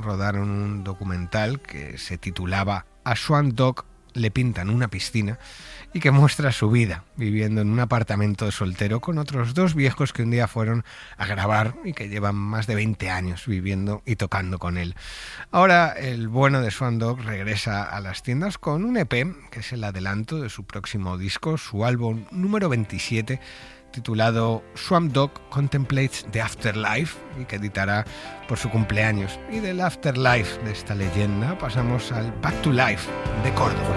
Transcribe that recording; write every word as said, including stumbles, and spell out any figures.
rodaron un documental que se titulaba A Swamp Dog le pintan una piscina y que muestra su vida viviendo en un apartamento de soltero con otros dos viejos que un día fueron a grabar y que llevan más de veinte años viviendo y tocando con él. Ahora el bueno de Swamp Dogg regresa a las tiendas con un E P que es el adelanto de su próximo disco, su álbum número veintisiete, titulado Swamp Dogg Contemplates the Afterlife, y que editará por su cumpleaños. Y del Afterlife de esta leyenda pasamos al Back to Life de Córdoba.